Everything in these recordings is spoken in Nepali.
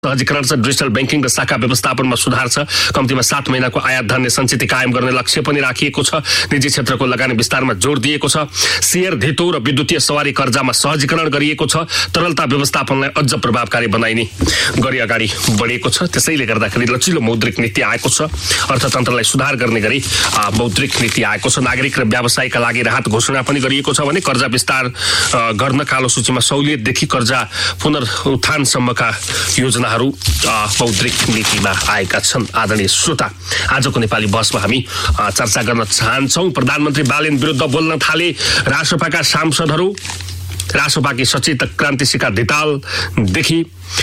सहजीकरण छ, डिजिटल ब्याङ्किङ र शाखा व्यवस्थापनमा सुधार छ, कम्तीमा 7 महिनाको आयात धान्य सञ्चित कायम गर्ने लक्ष्य पनि राखिएको छ, निजी क्षेत्रको लगानी विस्तारमा जोड दिएको छ, शेयर धितो र विद्युतीय सवारी कर्जामा सहजीकरण गरिएको छ, तरलता व्यवस्थापनलाई अझ प्रभावकारी बनाइने गरी अगाडि बढेको छ। त्यसैले गर्दाखेरि लचिलो मौद्रिक नीति आएको छ, अर्थतन्त्रलाई सुधार गर्ने गरी मौद्रिक नीति आएको छ। नागरिक र व्यवसायका लागि राहत घोषणा पनि गरिएको छ भने कर्जा विस्तार गर्न कालो सूचीमा सहुलियतदेखि कर्जा पुनरुत्थानसम्मका योजना मौद्रिक नीतिमा आएका छन्। आदरणीय श्रोता, आजको नेपाली बसमा हामी चर्चा गर्न चाहन्छौँ। प्रधानमन्त्री बालेन विरुद्ध बोल्न थाले रासोपाका सांसदहरू। रासोपाकी सचेतक क्रान्तिसिका धितालदेखि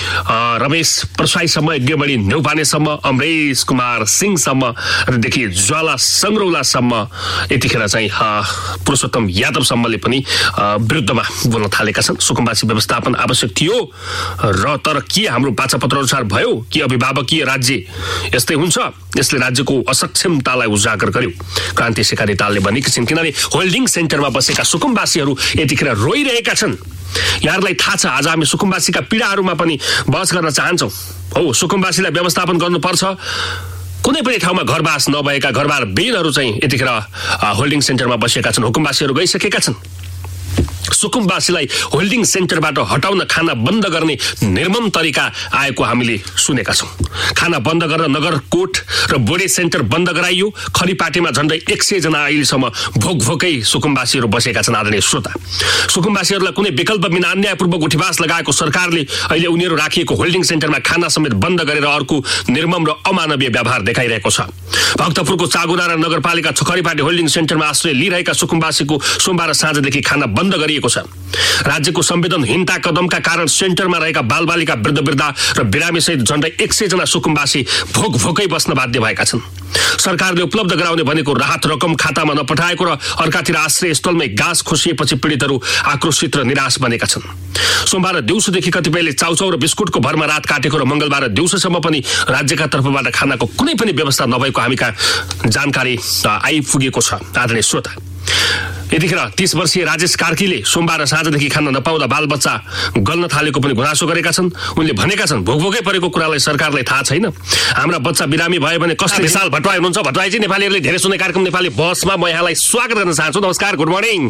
रमेश प्रसाईसम्म, यज्ञमणि न्यौपानेसम्म, अमरेश कुमार सिंहसम्मदेखि ज्वाला सङ्ग्रौलासम्म, यतिखेर चाहिँ पुरुषोत्तम यादवसम्मले पनि विरुद्धमा बोल्न थालेका छन्। सुकुम्बासी व्यवस्थापन आवश्यक थियो र तर के हाम्रो बाचापत्र अनुसार भयो कि अभिभावकीय राज्य यस्तै हुन्छ? यसले राज्यको असक्षमतालाई उजागर गर्यो। क्रान्तिसिका धितालले भनेकी छिन्, किनभने होल्डिङ सेन्टरमा बसेका सुकुम्बासीहरू यतिखेर रोइरहेका छन्। यहाँहरूलाई थाहा छ, आज हामी सुकुम्बासीका पीडाहरूमा पनि बहस गर्न चाहन्छौँ। हो, सुकुम्बासीलाई व्यवस्थापन गर्नुपर्छ। कुनै पनि ठाउँमा घरबास नभएका घरबार बेनहरू चाहिँ यतिखेर होल्डिङ सेन्टरमा बसेका छन्। हुकुमबासीहरू गइसकेका छन्। सुकुम्बासीलाई होल्डिङ सेन्टरबाट हटाउन खाना बन्द गर्ने निर्मम तरिका आएको हामीले सुनेका छौँ। खाना बन्द गरेर नगरकोट र बोडे सेन्टर बन्द गराइयो। खरीपाटीमा झन्डै 100 जना अहिलेसम्म भोकभोकै सुकुम्बासीहरू बसेका छन्। आदरणीय श्रोता, सुकुम्बासीहरूलाई कुनै विकल्प बिना अन्यायपूर्वक उठिवास लगाएको सरकारले अहिले उनीहरू राखिएको होल्डिङ सेन्टरमा खाना समेत बन्द गरेर अर्को निर्मम र अमानवीय व्यवहार देखाइरहेको छ। भक्तपुरको चागुरा र नगरपालिका खरीपाटी होल्डिङ सेन्टरमा आश्रय लिइरहेका सुकुम्बासीको सोमबार साँझदेखि खाना बन्द गरिएको छ। राज्यको संवेदनहीनता कदमका कारण सेन्टरमा रहेका बालबालिका, वृद्ध र बिरामी सहित झन्डै 100 जना सुकुम्बासी भोकभोकै बस्न बाध्य भएका छन्। सरकारले उपलब्ध गराउने भनेको राहत रकम खातामा नपठाएको र अर्कातिर आश्रय स्थलमै घाँस खोसिएपछि पीडितहरू आक्रोशित र निराश बनेका छन्। सोमबार दिउँसोदेखि कतिपयले चाउचाउ र बिस्कुटको भरमा रात काटेको र मंगलबार दिउँसोसम्म पनि राज्यका तर्फबाट खानाको कुनै पनि व्यवस्था नभएको हामीका जानकारी आइपुगेको छ। आदरणीय श्रोता, यतिखेर 30 वर्षीय राजेश कार्कीले सोमबार साँझदेखि खान नपाउँदा बालबच्चा गल्न थालेको पनि गुनासो गरेका छन्। उनले भनेका छन्, भोकभोकै परेको कुरालाई सरकारलाई थाहा छैन। हाम्रा बच्चा बिरामी भयो भने कसले? विशाल भट्टराई हुनुहुन्छ। भट्टराईजी, नेपालीहरूले धेरै सुन्ने कार्यक्रम नेपाली बसमा म यहाँलाई स्वागत गर्न चाहन्छु। नमस्कार, गुड मर्निङ।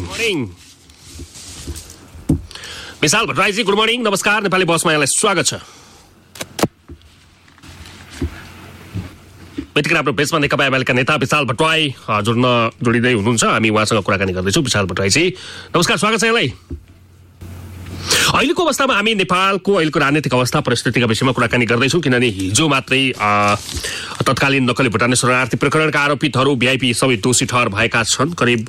विशाल भट्टराईजी, गुड मर्निङ, नमस्कार। नेपाली बसमा यहाँलाई स्वागत छ। यतिखेर हाम्रो बेचमा नेकपा एमालेका नेता विशाल भट्टराई जोडिँदै हुनुहुन्छ। हामी उहाँसँग कुराकानी गर्दैछौँ। विशाल भट्टराईजी, नमस्कार, स्वागत छ यहाँलाई। अहिलेको अवस्थामा हामी नेपालको अहिलेको राजनीतिक अवस्था परिस्थितिका विषयमा कुराकानी गर्दैछौँ, किनभने हिजो मात्रै तत्कालीन नक्कली भुटानी शरणार्थी प्रकरणका आरोपितहरू भिआइपी सबै दोषी ठहर भएका छन्। करिब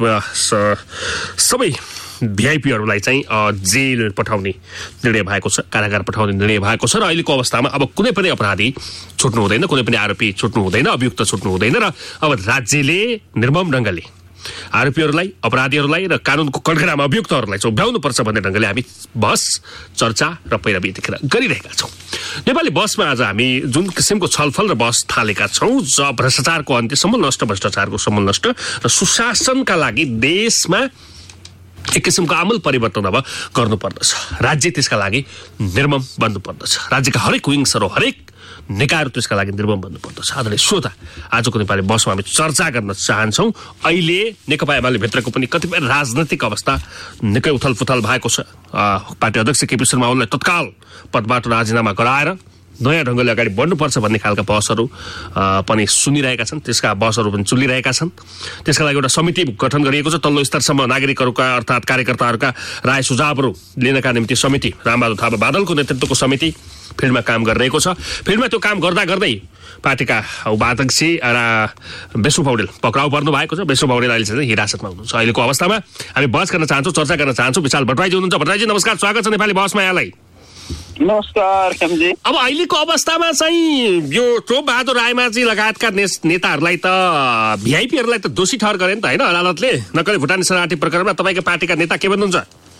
सबै भिआइपीहरूलाई चाहिँ जेल पठाउने निर्णय भएको छ, कारागार पठाउने निर्णय भएको छ। र अहिलेको अवस्थामा अब कुनै पनि अपराधी छुट्नु हुँदैन, कुनै पनि आरोपी छुट्नु हुँदैन, अभियुक्त छुट्नु हुँदैन। र अब राज्यले निर्मम ढङ्गले आरोपीहरूलाई, अपराधीहरूलाई र कानुनको कठघरामा अभियुक्तहरूलाई उभ्याउनुपर्छ भन्ने ढङ्गले हामी बहस, चर्चा र पैरवी यतिखेर गरिरहेका छौँ। नेपाली बसमा आज हामी जुन किसिमको छलफल र बहस थालेका छौँ, भ्रष्टाचारको अन्त्य, समूल नष्ट, भ्रष्टाचारको समूल नष्ट र सुशासनका लागि देशमा एक किसिमको आमूल परिवर्तन अब गर्नुपर्दछ। राज्य त्यसका लागि निर्मम बन्नुपर्दछ। राज्यका हरेक विङ्सहरू, हरेक निकायहरू त्यसका लागि निर्मम बन्नुपर्दछ। आदरणीय श्रोता, आजको नेपाली बसमा हामी चर्चा गर्न चाहन्छौँ। अहिले नेकपा एमाले भित्रको पनि कतिपय राजनैतिक अवस्था निकै उथलपुथल भएको छ। पार्टी अध्यक्ष केपी शर्मा ओलीलाई तत्काल पदबाट राजीनामा गराएर नयाँ ढङ्गले अगाडि बढ्नुपर्छ भन्ने खालका बहसहरू पनि सुनिरहेका छन्। त्यसका बहसहरू पनि चलिरहेका छन्। त्यसका लागि एउटा समिति गठन गरिएको छ। तल्लो स्तरसम्म नागरिकहरूका अर्थात् कार्यकर्ताहरूका राय सुझावहरू लिनका निम्ति समिति, रामबहादुर थापा बादलको नेतृत्वको समिति फिल्डमा काम गरिरहेको छ। फिल्डमा त्यो काम गर्दा गर्दै पार्टीका उपाध्यक्ष बेसु पौडेल पक्राउ पर्नु भएको छ। बेसु पौडेल अहिले चाहिँ हिरासतमा हुनुहुन्छ। अहिलेको अवस्थामा हामी बहस गर्न चाहन्छौँ, चर्चा गर्न चाहन्छौँ। विशाल भट्टराईजी हुनुहुन्छ। भट्टराईजी, नमस्कार, स्वागत छ नेपाली बहसमा यहाँलाई। नमस्कार श्यामजी। अब अहिलेको अवस्थामा चाहिँ यो टोप बहादुर रायमाझी लगायतका नेताहरूलाई त भिआइपीहरूलाई त दोषी ठहर गरे नि त होइन अदालतले, नक्कली भुटानी शरणार्थी प्रकरणमा। तपाईँको पार्टीका नेता के भन्नुहुन्छ?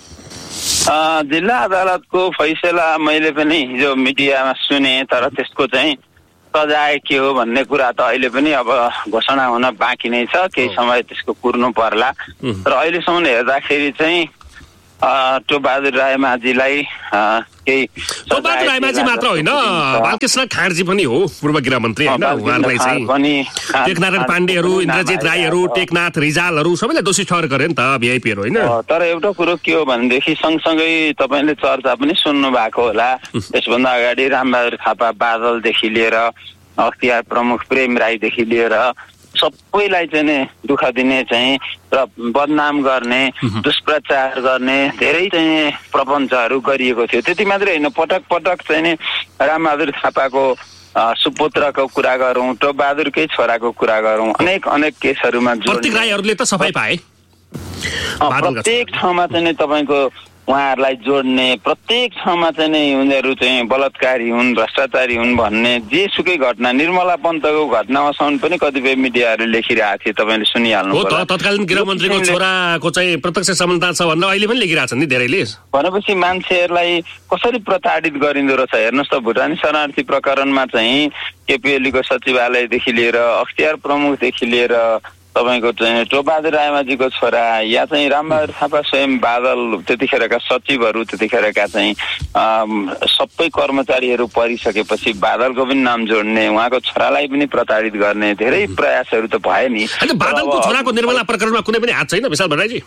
जिल्ला अदालतको फैसला मैले पनि हिजो मिडियामा सुने, तर त्यसको चाहिँ सजाय के हो भन्ने कुरा त अहिले पनि अब घोषणा हुन बाँकी नै छ। केही समय त्यसको कुर्नु पर्ला। तर अहिलेसम्म हेर्दाखेरि चाहिँ टोपबहादुर रायमाझीलाई केही टोपबहादुर रायमाझी मात्र होइन, बालकृष्ण खाँडजी पनि हो पूर्व गृहमन्त्री होइन, उहाँलाई चाहिँ टेकनारायण पाण्डेहरू, इन्द्रजित राईहरू, टेकनाथ रिजालहरू सबैलाई दोषी ठहर गरे नि त भिआइपीहरू होइन। तर एउटा कुरो के हो भनेदेखि सँगसँगै तपाईँले चर्चा पनि सुन्नु भएको होला, यसभन्दा अगाडि रामबहादुर थापा बादलदेखि लिएर अख्तियार प्रमुख प्रेम राईदेखि लिएर सबैलाई चाहिँ नि दुःख दिने चाहिँ र बदनाम गर्ने, दुष्प्रचार गर्ने धेरै चाहिँ प्रपञ्चहरू गरिएको थियो। त्यति मात्रै होइन, पटक पटक चाहिँ नि रामबहादुर थापाको सुपुत्रको कुरा गरौँ, टोपबहादुरकै छोराको कुरा गरौँ, अनेक केसहरूमा प्रत्येक राईहरूले त सफाई पाए। प्रत्येक ठाउँमा चाहिँ नि तपाईँको उहाँहरूलाई जोड्ने, प्रत्येक ठाउँमा चाहिँ नि उनीहरू चाहिँ बलात्कारी हुन्, भ्रष्टाचारी हुन् भन्ने जेसुकै घटना, निर्मला पन्तको घटनामासम्म पनि कतिपय मिडियाहरूले लेखिरहेको थिए, तपाईँले सुनिहाल्नु हो त। तत्कालीन गृहमन्त्रीको छोराको चाहिँ प्रत्यक्ष सम्बन्ध छ भनेर अहिले पनि लेखिरहेछन् नि धेरैले। भनेपछि मान्छेहरूलाई कसरी प्रताडित गरिँदो रहेछ हेर्नुहोस् त। भुटानी शरणार्थी प्रकरणमा चाहिँ केपिएलईको सचिवालयदेखि लिएर अख्तियार प्रमुखदेखि लिएर तपाईँको चाहिँ टोपबहादुर रायमाझीको छोरा या चाहिँ रामबहादुर थापा स्वयं बादल, त्यतिखेरका सचिवहरू, त्यतिखेरका चाहिँ सबै कर्मचारीहरू परिसकेपछि बादलको पनि नाम जोड्ने, उहाँको छोरालाई पनि प्रताडित गर्ने धेरै प्रयासहरू त भए नि। बादलको छोराको निर्मला प्रकरणमा कुनै पनि हात छैन विशाल भट्टराईजी?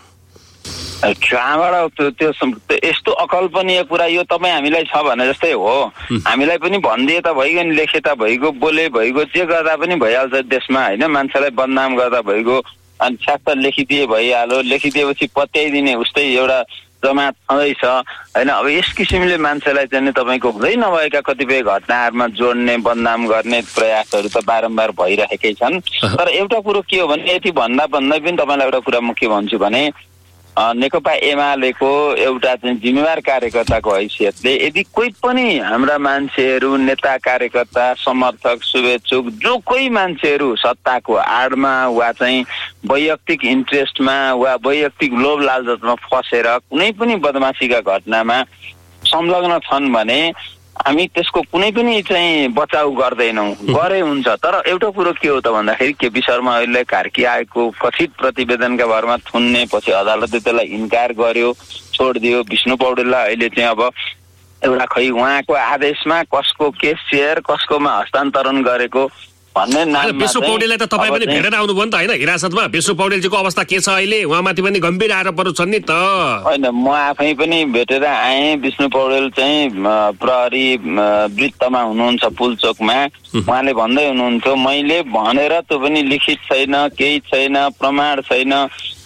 कहाँबाट त्यो यस्तो अकल्पनीय कुरा यो तपाईँ हामीलाई छ भने जस्तै हो, हामीलाई पनि भनिदिए त भइगयो नि, लेखे त भइगयो, बोले भइगयो, जे गर्दा पनि भइहाल्छ देशमा होइन। मान्छेलाई बदनाम गर्दा भइगयो, अनि ठ्याक्क लेखिदिए भइहाल्यो, लेखिदिएपछि पत्याइदिने उस्तै एउटा जमात छँदैछ होइन। अब यस किसिमले मान्छेलाई चाहिँ तपाईँको हुँदै नभएका कतिपय घटनाहरूमा जोड्ने, बदनाम गर्ने प्रयासहरू त बारम्बार भइरहेकै छन्। तर एउटा कुरो के हो भने यति भन्दा पनि तपाईँलाई एउटा कुरा म के भन्छु भने नेकपा एमालेको एउटा चाहिँ जिम्मेवार कार्यकर्ताको हैसियतले यदि कोही पनि हाम्रा मान्छेहरू, नेता कार्यकर्ता, समर्थक, शुभेच्छुक जो कोही मान्छेहरू सत्ताको आडमा वा चाहिँ वैयक्तिक इन्ट्रेस्टमा वा वैयक्तिक लोभ लालचमा फसेर कुनै पनि बदमासीका घटनामा संलग्न छन् भने हामी त्यसको कुनै पनि चाहिँ बचाउ गर्दैनौँ, गरे हुन्छ। तर एउटा कुरो के हो त भन्दाखेरि केपी शर्मा ओलीलाई कार्की आएको कथित प्रतिवेदनका भरमा थुन्ने, पछि अदालतले त्यसलाई इन्कार गर्यो, छोडिदियो। विष्णु पौडेललाई अहिले चाहिँ अब एउटा खै उहाँको आदेशमा कसको केस सेयर कसकोमा हस्तान्तरण गरेको भन्ने नाम। विष्णु पौडेललाई त तपाईँ पनि भेटेर आउनुभयो नि त होइन हिरासतमा? विष्णु पौडेलजीको अवस्था के छ अहिले? उहाँमाथि पनि गम्भीर आरोपहरू छन् नि त। होइन, म आफै पनि भेटेर आएँ। विष्णु पौडेल चाहिँ प्रहरी वृत्तमा हुनुहुन्छ पुलचोकमा। उहाँले भन्दै हुनुहुन्थ्यो मैले भनेर त्यो पनि लिखित छैन, केही छैन, प्रमाण छैन,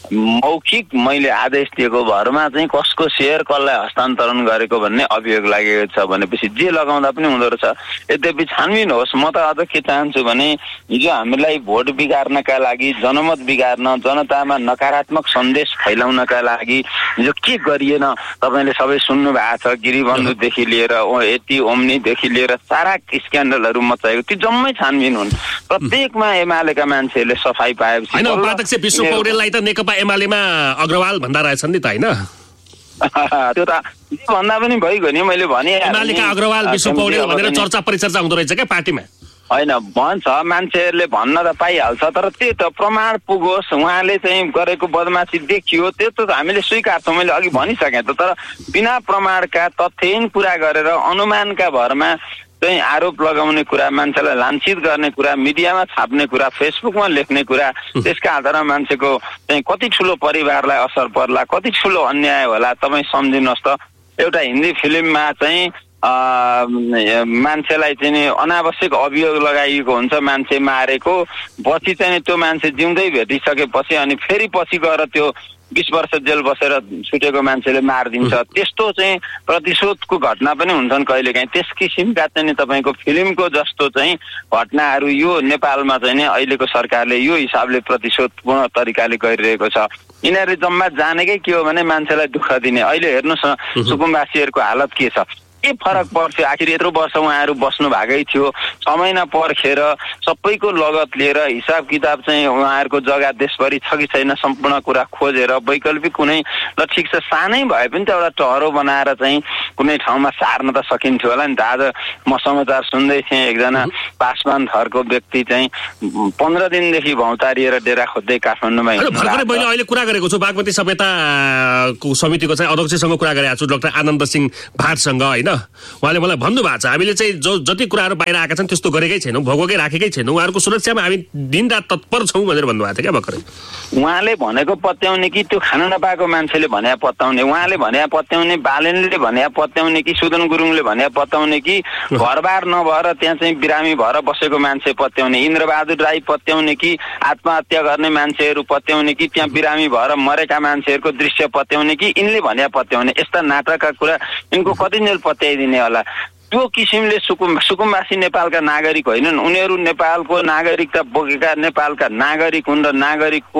मौखिक मैले आदेश दिएको भरमा चाहिँ कसको सेयर कसलाई हस्तान्तरण गरेको भन्ने अभियोग लागेको छ भनेपछि जे लगाउँदा पनि हुँदो रहेछ। यद्यपि छानबिन होस्। म त अझ के चाहन्छु भने हिजो हामीलाई भोट बिगार्नका लागि, जनमत बिगार्न, जनतामा नकारात्मक सन्देश फैलाउनका लागि हिजो के गरिएन तपाईँले सबै सुन्नु भएको छ। गिरिबन्धुदेखि लिएर यति ओम्नीदेखि लिएर सारा स्क्यान्डलहरू मचाएको त्यो जम्मै छानबिन हुन्। प्रत्येकमा एमालेका मान्छेहरूले सफाई पाएपछि उपाध्यक्ष विष्णु पौडेललाई त नेकपा एमालेमा अग्रवाल भन्दा रहेछन् नि त होइन? त्यो त भन्दा पनि भइगयो नि। मैले भने एमालेका अग्रवाल विष्णु पौडेल भनेर चर्चा परिचर्चा हुँदो रहेछ क्या पार्टीमा? होइन, भन्छ मान्छेहरूले भन्न त पाइहाल्छ, तर त्यो त प्रमाण पुगोस्। उहाँले चाहिँ गरेको बदमासी देखियो, त्यो त हामीले स्वीकार्छौँ। मैले अघि भनिसकेँ त। तर बिना प्रमाणका तथ्यहीन कुरा गरेर अनुमानका भरमा चाहिँ आरोप लगाउने कुरा, मान्छेलाई लाञ्छित गर्ने कुरा, मिडियामा छाप्ने कुरा, फेसबुकमा लेख्ने कुरा, त्यसका आधारमा मान्छेको चाहिँ कति ठुलो परिवारलाई असर पर्ला, कति ठुलो अन्याय होला तपाईँ सम्झिनुहोस् त। एउटा हिन्दी फिल्ममा चाहिँ मान्छेलाई चाहिँ अनावश्यक अभियोग लगाइएको हुन्छ, मान्छे मारेको, पछि चाहिँ त्यो मान्छे जिउँदै भेटिसकेपछि अनि फेरि पछि गएर त्यो 20 वर्ष जेल बसेर छुटेको मान्छेले मारिदिन्छ। त्यस्तो चाहिँ प्रतिशोधको घटना पनि हुन्छन् कहिलेकाहीँ। त्यस किसिमका चाहिँ तपाईँको फिल्मको जस्तो चाहिँ घटनाहरू यो नेपालमा चाहिँ नि अहिलेको सरकारले यो हिसाबले प्रतिशोधपूर्ण तरिकाले गरिरहेको छ। यिनीहरू जम्मा जानेकै के हो भने मान्छेलाई दुःख दिने। अहिले हेर्नुहोस् न सुकुम्बासीहरूको हालत के छ, के फरक पर्छ? आखिर यत्रो वर्ष उहाँहरू बस्नु भएकै थियो, 6 महिना पर्खेर सबैको लगत लिएर हिसाब किताब चाहिँ उहाँहरूको जग्गा देशभरि छ कि छैन सम्पूर्ण कुरा खोजेर वैकल्पिक कुनै ल ठिक छ सानै भए पनि त एउटा टहरो बनाएर चाहिँ कुनै ठाउँमा सार्न त सकिन्थ्यो होला नि त। आज म समाचार सुन्दै थिएँ, एकजना पासवान थरको व्यक्ति चाहिँ 15 दिनदेखि भौतारिएर डेरा खोज्दै काठमाडौँमा भर्खरै मैले अहिले कुरा गरेको छु बागमती सभ्यताको समितिको चाहिँ अध्यक्षसँग कुरा गरेको छु डाक्टर आनन्द सिंह भाटसँग होइन। उहाँले मलाई भन्नुभएको छ हामीले चाहिँ जति कुराहरू बाहिर आएका छन् त्यस्तो गरेकै छैनौँ, भोगोकै राखेकै छैनौँ, उहाँहरूको सुरक्षामा हामी दिनरात तत्पर छौँ भनेर भन्नुभएको थियो क्या भर्खरै। उहाँले भनेको पत्याउने कि त्यो खान नपाएको मान्छेले भने पत्याउने, उहाँले भने पत्याउने, बालेनले भने पत्याउने कि सुदन गुरुङले भने पत्याउने कि घरबार नभएर त्यहाँ चाहिँ बिरामी भएर बसेको मान्छे पत्याउने, इन्द्रबहादुर राई पत्याउने कि आत्महत्या गर्ने मान्छेहरू पत्याउने कि त्यहाँ बिरामी भएर मरेका मान्छेहरूको दृश्य पत्याउने कि यिनले भने पत्याउने, यस्ता नाटकका कुरा यिनको कतिन्जेल पत्याइदिने होला। त्यो किसिमले सुकुम्बासी नेपालका नागरिक होइनन्, उनीहरू नेपालको नागरिकता बोकेका नेपालका नागरिक हुन् र नागरिकको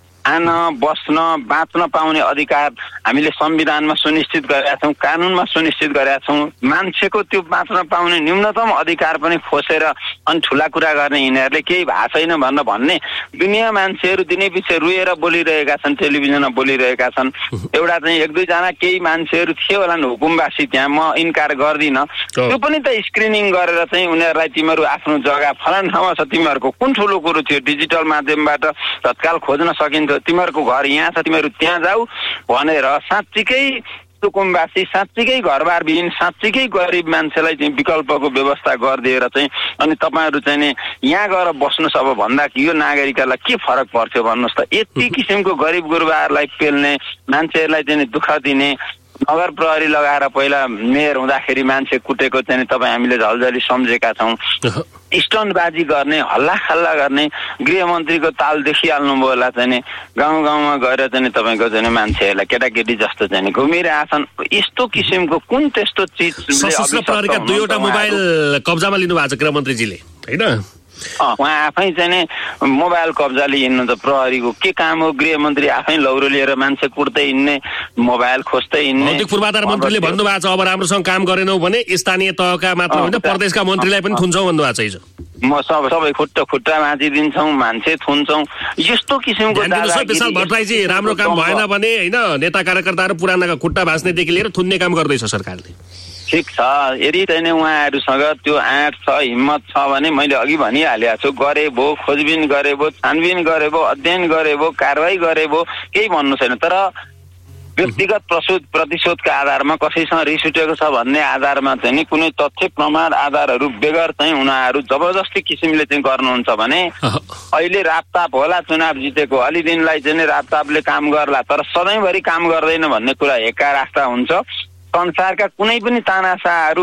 खान बस्न बाँच्न पाउने अधिकार हामीले संविधानमा सुनिश्चित गरेका छौँ, कानुनमा सुनिश्चित गरेका छौँ। मान्छेको त्यो बाँच्न पाउने न्यूनतम अधिकार पनि खोसेर अनि ठुला कुरा गर्ने यिनीहरूले केही भएको छैन भनेर भन्ने दुनियाँ मान्छेहरू दिनै पछि रुएर बोलिरहेका छन्, टेलिभिजनमा बोलिरहेका छन्। एउटा चाहिँ एक दुईजना केही मान्छेहरू थियो होला नि हुकुमवासी, त्यहाँ म इन्कार गर्दिनँ, त्यो पनि त स्क्रिनिङ गरेर चाहिँ उनीहरूलाई तिमीहरू आफ्नो जग्गा फलान ठाउँमा छ, तिमीहरूको कुन ठुलो कुरो थियो, डिजिटल माध्यमबाट तत्काल खोज्न सकिन्थ्यो, तिमीहरूको घर यहाँ छ तिमीहरू त्यहाँ जाऊ भनेर साँच्चीकै सुकुम्बासी, साँच्चीकै घरबार विहीन, साँच्चीकै गरिब मान्छेलाई चाहिँ विकल्पको व्यवस्था गरिदिएर चाहिँ अनि तपाईँहरू चाहिँ नि यहाँ गएर बस्नुहोस् अब भन्दा कि यो नागरिकहरूलाई के फरक पर्थ्यो भन्नुहोस् त। यति किसिमको गरिब गुरुबाहरूलाई पेल्ने, मान्छेहरूलाई चाहिँ दुःख दिने, नगर प्रहरी लगाएर पहिला मेयर हुँदाखेरि मान्छे कुटेको चाहिँ तपाईँ हामीले झलझली सम्झेका छौँ। स्टन्टबाजी गर्ने, हल्ला खल्ला गर्ने, गृहमन्त्रीको ताल देखिहाल्नुभयो होला चाहिँ गाउँ गाउँमा गएर चाहिँ तपाईँको चाहिँ मान्छेहरूलाई केटाकेटी जस्तो चाहिँ घुमिरहेछन्। यस्तो किसिमको कुन त्यस्तो चिज सशस्त्र प्रहरीका 2वटा मोबाइल कब्जामा लिनु भएको छ गृहमन्त्रीजीले होइन? उहाँ आफै चाहिँ नि मोबाइल कब्जा लिनु त प्रहरीको के काम हो? गृहमन्त्री आफै लौरो लिएर मान्छे कुट्दै हिँड्ने, मोबाइल खोज्दै हिँड्ने। भौतिक पूर्वाधार मन्त्रीले भन्नुभएको छ अब राम्रोसँग काम गरेनौ भने स्थानीय तहका मात्र होइन प्रदेशका मन्त्रीलाई पनि थुन्छौ भन्नुभएको छ हिजो। म सबै खुट्टा भाँचिदिन्छौँ, मान्छे थुन्छौँ, यस्तो किसिमको विशाल भट्टराईजी राम्रो काम भएन भने होइन नेता कार्यकर्ताहरू पुरानाका खुट्टा भाँच्नेदेखि लिएर थुन्ने काम गर्दैछ सरकारले। ठिक छ, यदि चाहिँ उहाँहरूसँग त्यो आँट छ, हिम्मत छ भने मैले अघि भनिहालेको छु, गरे भो, खोजबिन गरे भो, छानबिन गरे भो, अध्ययन गरे भो, कारवाही गरे भो, केही भन्नु छैन। तर व्यक्तिगत प्रतिशोधका आधारमा कसैसँग रिस उठेको छ भन्ने आधारमा चाहिँ नि कुनै तथ्य प्रमाण आधारहरू बेगर चाहिँ उनीहरू जबरजस्ती किसिमले चाहिँ गर्नुहुन्छ भने अहिले रापताप होला चुनाव जितेको अलि दिनलाई चाहिँ रापतापले काम गर्ला तर सधैँभरि काम गर्दैन भन्ने कुरा एका रास्ता हुन्छ। संसारका कुनै पनि तानासाहरू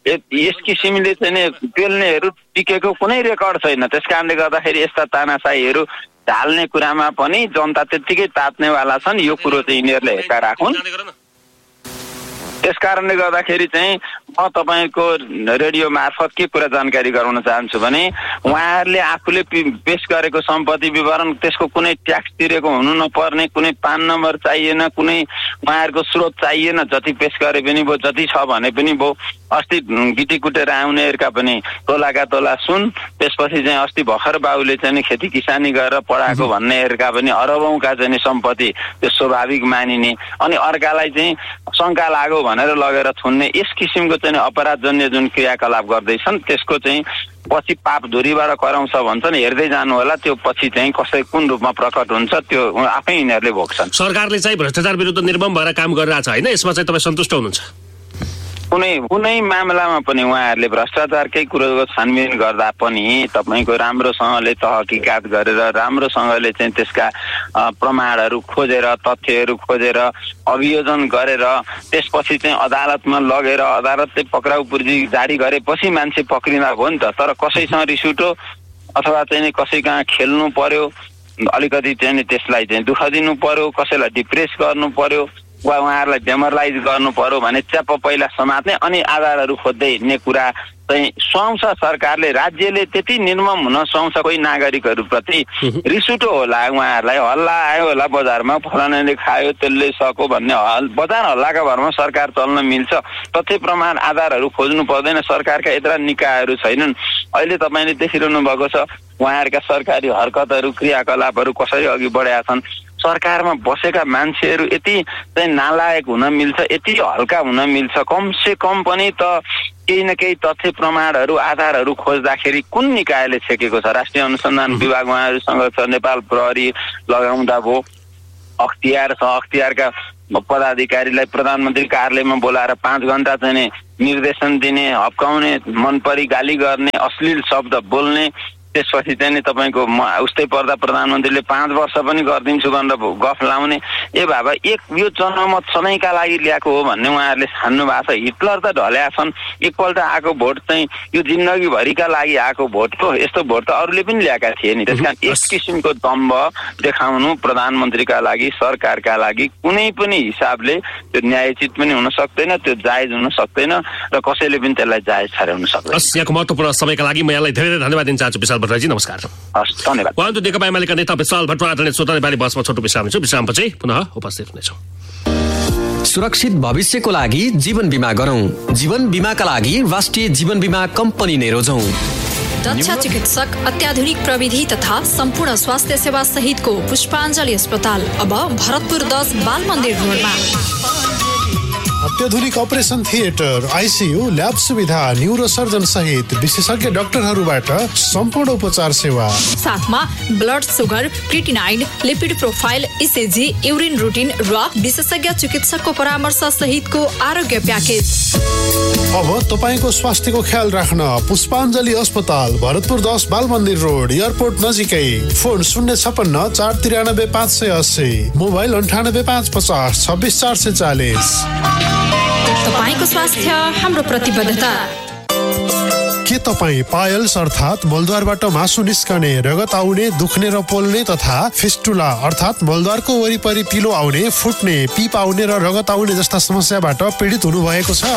यस किसिमले चाहिँ पेल्नेहरू टिकेको कुनै रेकर्ड छैन। त्यस कारणले गर्दाखेरि यस्ता तानासाहीहरू ढाल्ने कुरामा पनि जनता त्यत्तिकै तात्नेवाला छन्। यो कुरो चाहिँ यिनीहरूले हेर्दा राखुन्। त्यस कारणले गर्दाखेरि चाहिँ म तपाईँको रेडियो मार्फत के कुरा जानकारी गराउन चाहन्छु भने उहाँहरूले आफूले पेश गरेको सम्पत्ति विवरण त्यसको कुनै ट्याक्स तिरेको हुनु नपर्ने, कुनै पान नम्बर चाहिएन, कुनै उहाँहरूको स्रोत चाहिएन, जति पेश गरे पनि भयो, जति छ भने पनि भयो। अस्ति गिटी कुटेर आउनेहरूका पनि तोलाका तोला सुन, त्यसपछि चाहिँ अस्ति भर्खर बाउले चाहिँ खेती किसानी गरेर पढाएको भन्नेहरूका पनि अरबौँका चाहिँ सम्पत्ति त्यो स्वाभाविक मानिने अनि अर्कालाई चाहिँ शङ्का लाग्यो भनेर लगेर थुन्ने यस किसिमको चाहिँ अपराधजन्य जुन क्रियाकलाप गर्दैछन् त्यसको चाहिँ पछि पाप धुरीबाट कराउँछ भन्छन्। हेर्दै जानु होला त्यो पछि चाहिँ कसै कुन रूपमा प्रकट हुन्छ त्यो आफै यिनीहरूले भोग्छन्। सरकारले चाहिँ भ्रष्टाचार विरुद्ध निर्मम भएर काम गरिरहेको छ होइन? यसमा चाहिँ तपाईँ सन्तुष्ट हुनुहुन्छ? कुनै मामलामा पनि उहाँहरूले भ्रष्टाचारकै कुरोको छानबिन गर्दा पनि तपाईँको राम्रोसँगले तहकिकात गरेर राम्रोसँगले चाहिँ त्यसका प्रमाणहरू खोजेर तथ्यहरू खोजेर अभियोजन गरेर त्यसपछि चाहिँ अदालतमा लगेर अदालतले पक्राउ पूर्जी जारी गरेपछि मान्छे पक्रिँदा हो नि त। तर कसैसँग रिस उठ्यो अथवा चाहिँ कसै कहाँ खेल्नु पर्यो, अलिकति चाहिँ त्यसलाई चाहिँ दुःख दिनु पर्यो, कसैलाई डिप्रेस गर्नु पर्यो वा उहाँहरूलाई डेमोरलाइज गर्नु पर्यो भने च्याप पहिला समात्ने अनि आधारहरू खोज्दै हिँड्ने कुरा चाहिँ सुहाउँछ। सरकारले राज्यले त्यति निर्मम हुन सुहाउँछ। कोही नागरिकहरूप्रति रिस उठो होला, उहाँहरूलाई हल्ला आयो होला बजारमा, फलानाले खायो त्यसले सक्यो भन्ने बजार हल्लाका भरमा सरकार चल्न मिल्छ। तथ्य प्रमाण आधारहरू खोज्नु पर्दैन। सरकारका यत्रा निकायहरू छैनन्। अहिले तपाईँले देखिरहनु भएको छ उहाँहरूका सरकारी हरकतहरू क्रियाकलापहरू कसरी अघि बढेका छन्। सरकारमा बसेका मान्छेहरू यति चाहिँ नालायक हुन मिल्छ, यति हल्का हुन मिल्छ। कम से कम पनि त केही न केही तथ्य प्रमाणहरू आधारहरू खोज्दाखेरि कुन निकायले छेकेको छ? राष्ट्रिय अनुसन्धान विभाग उहाँहरूसँग छ, नेपाल प्रहरी लगाउँदा भयो, अख्तियार छ, अख्तियारका पदाधिकारीलाई प्रधानमन्त्री कार्यालयमा बोलाएर 5 घण्टा चाहिँ निर्देशन दिने, हप्काउने, मनपरी गाली गर्ने, अश्लील शब्द बोल्ने, त्यसपछि चाहिँ तपाईँको उस्तै पर्दा प्रधानमन्त्रीले 5 वर्ष पनि गरिदिन्छु भनेर गफ लाउने। ए बाबा, यो जनमत सधैँका लागि ल्याएको हो भन्ने उहाँहरूले ठान्नु भएको छ। हिटलर त ढल्या छन्, एकपल्ट आएको भोट चाहिँ यो जिन्दगीभरिका लागि आएको भोट हो। यस्तो भोट त अरूले पनि ल्याएका थिए नि। त्यस कारण यस किसिमको दम्भ देखाउनु प्रधानमन्त्रीका लागि, सरकारका लागि कुनै पनि हिसाबले त्यो न्यायोचित पनि हुन सक्दैन, त्यो जायज हुन सक्दैन र कसैले पनि त्यसलाई जायज ठहराउन सक्दैन। यहाँको महत्त्वपूर्ण समयका लागि म यहाँलाई धेरै धन्यवाद दिन चाहन्छु विशाल भट्टराईजी। नमस्कार। हस्, धन्यवाद। उहाँहरू नेकपा एमालेका नेता विशाल भट्टराई आदरणीय श्रोता, नेपाली बसमा छोटो विश्राम छु। विश्रामपछि पुनः उपस्थित हुनेछौँ। सुरक्षित भविष्यको लागि जीवन बीमा गरौँ। जीवन बीमाका लागि राष्ट्रिय जीवन बीमा कम्पनी नै रोजौँ। दक्ष चिकित्सक, अत्याधुनिक प्रविधि तथा सम्पूर्ण स्वास्थ्य सेवा सहितको पुष्पाञ्जली अस्पताल अब भरतपुर 10 बाल मन्दिर रोडमा। अत्याधुनिक अपरेसन थिएटर, आइसियू, ल्याब सुविधा, न्युरोसर्जन सहित विशेषज्ञ डाक्टरहरूबाट सम्पूर्ण उपचार सेवा। साथमा blood sugar, creatinine, lipid profile, ECG, urine routine र विशेषज्ञ चिकित्सकको परामर्श सहितको आरोग्य प्याकेज। अब तपाईको स्वास्थ्यको ख्याल राख्न पुष्पाञ्जली अस्पताल, भरतपुर 10 बाल मन्दिर रोड, एयरपोर्ट नजिकै। Phone 056 493 580, mobile 98 550 26 440। तपाईको स्वास्थ्य हाम्रो प्रतिबद्धता। के तपाईँ पायल्स अर्थात् मलद्वारबाट मासु निस्कने, रगत आउने, दुख्ने र पोल्ने तथा फिस्टुला अर्थात् मलद्वारको वरिपरि पिलो आउने, फुट्ने, पिप आउने र रगत आउने जस्ता समस्याबाट पीडित हुनुभएको छ?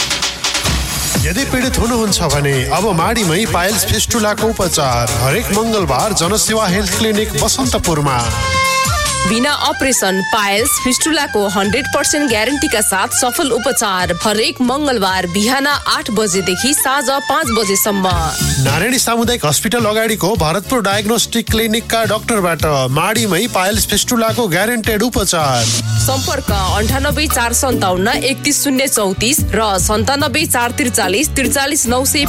यदि पीडित हुनुहुन्छ भने अब माडीमै पायल्स फिस्टुलाको उपचार हरेक मङ्गलबार जनसेवा हेल्थ क्लिनिक बसन्तपुरमा। बिना अपरेसन पायल्स फिस्टुलाको 100% ग्यारेन्टीका साथ सफल उपचार हरेक मङ्गलबार बिहान 8 बजेदेखि साँझ 5 बजेसम्म। नारायणी सामुदायिक हस्पिटल अगाडिको भरतपुर डायग्नोस्टिक क्लिनिकका डाक्टरबाट माडीमै पायल्स फिस्टुलाको ग्यारेन्टेड उपचार। सम्पर्क 98 457 31034 र 97 443 43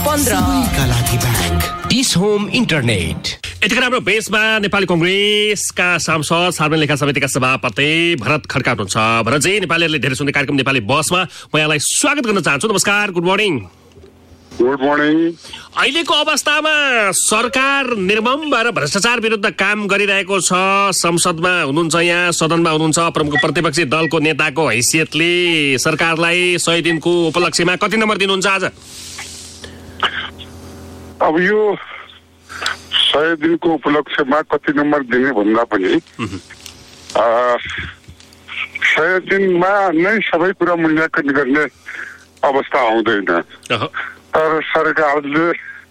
915। Dish home internet. यतिखेर हाम्रो बेसमा नेपाली कङ्ग्रेसका सांसद सार्वजनिक लेखा समितिका सभापति भरत खड्का हुनुहुन्छ। भरतजी, नेपालीहरूले धेरै सुन्ने कार्यक्रम नेपाली बसमा म यहाँलाई स्वागत गर्न चाहन्छु। नमस्कार, गुड मर्निङ। Good morning. अहिलेको अवस्थामा सरकार निर्मम भएर भ्रष्टाचार विरुद्ध काम गरिरहेको छ। संसदमा हुनुहुन्छ, यहाँ सदनमा हुनुहुन्छ, प्रमुख प्रतिपक्षी दलको नेताको हैसियतले सरकारलाई 100 दिनको उपलक्ष्यमा कति नम्बर दिनुहुन्छ आज? अब यो 100 दिनको उपलक्ष्यमा कति नम्बर दिने भन्दा पनि 100 दिनमा नै सबै कुरा मूल्याङ्कन गर्ने अवस्था आउँदैन। तर सरकारले